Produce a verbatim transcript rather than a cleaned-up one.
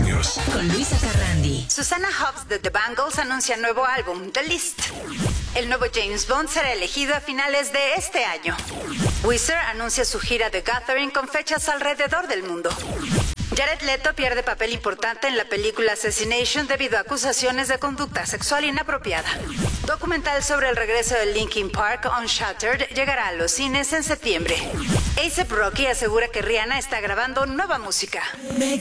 News. Con Luisa Carrandi. Susannah Hobbs de The Bangles anuncia nuevo álbum, The List. El nuevo James Bond será elegido a finales de este año. Weezer anuncia su gira The Gathering con fechas alrededor del mundo. Jared Leto pierde papel importante en la película Assassination debido a acusaciones de conducta sexual inapropiada. Documental sobre el regreso de Linkin Park, Unshattered, llegará a los cines en septiembre. A$ap Rocky asegura que Rihanna está grabando nueva música. Mega.